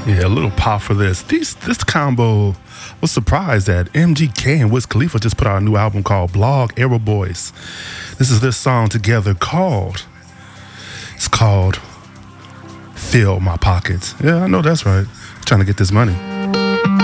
Yeah, a little pop for this. This combo was surprised that MGK and Wiz Khalifa just put out a new album called Blog Era Boys. This is their song together it's called Fill My Pockets. Yeah, I know that's right. Trying to get this money.